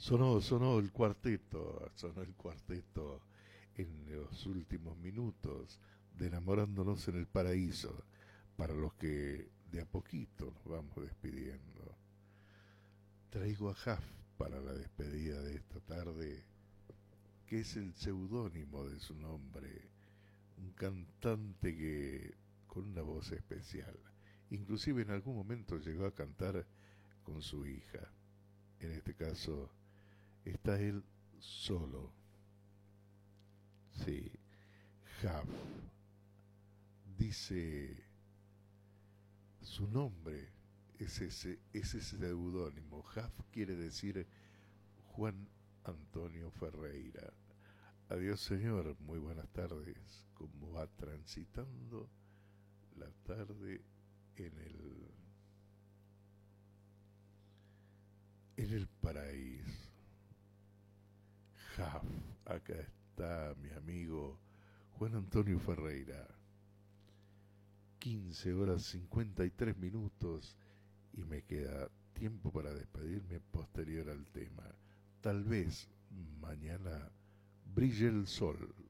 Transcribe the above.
Sonó el cuarteto en los últimos minutos de Enamorándonos en el Paraíso, para los que de a poquito nos vamos despidiendo. Traigo a Jaf para la despedida de esta tarde, que es el seudónimo de su nombre, un cantante que con una voz especial. Inclusive en algún momento llegó a cantar con su hija. En este caso está él solo. Sí, Jaf. Dice su nombre, es ese seudónimo. Jaf quiere decir Juan Antonio Ferreira. Adiós, señor, muy buenas tardes. ¿Cómo va transitando la tarde en el paraíso? Jaf, acá está mi amigo Juan Antonio Ferreira. 15 horas 53 minutos y me queda tiempo para despedirme posterior al tema. Tal vez mañana brille el sol